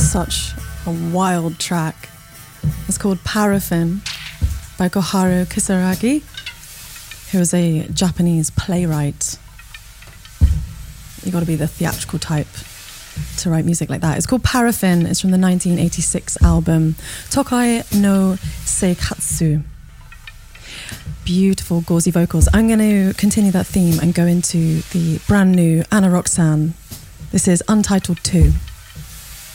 such a wild track. It's called Paraffin by Koharu Kisaragi, who is a Japanese playwright. You got to be the theatrical type to write music like that. It's called Paraffin. It's from the 1986 album Tokai no Seikatsu. Beautiful, gauzy vocals. I'm going to continue that theme and go into the brand new Anna Roxanne. This is Untitled 2.